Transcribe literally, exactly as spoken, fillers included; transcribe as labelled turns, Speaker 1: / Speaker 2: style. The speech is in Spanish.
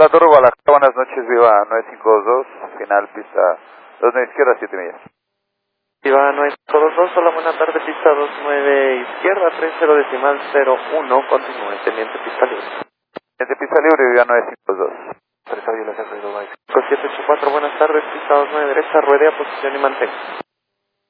Speaker 1: La Torre Guadalajara, buenas noches, viva nueve cinco dos dos, final pista dos nueve izquierda, siete millas.
Speaker 2: Viva nueve cinco dos dos, hola, buena tarde, pista dos nueve izquierda, tres cero decimal cero uno, continúe, teniente pista libre.
Speaker 1: Teniente pista libre, viva nueve cinco dos dos.
Speaker 2: tres Aviolas Alfredo Baez. cinco siete ocho cuatro, buenas tardes, pista dos nueve derecha, ruede a posición y mantenga.